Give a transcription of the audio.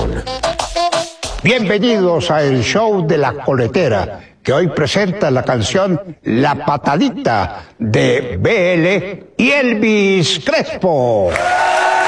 León. Bienvenidos a el show de la coletera, que hoy presenta la canción La Patadita de BL y Elvis Crespo.